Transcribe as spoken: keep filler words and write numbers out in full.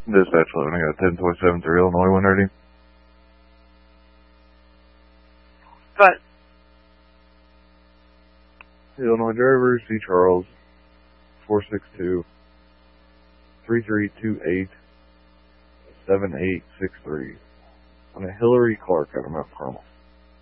Dispatch eleven, I got ten twenty-seven through Illinois, when ready. But Illinois driver, C. Charles, four six two, three three two eight, seven eight six three. On a Hillary Clark out of Mount Carmel.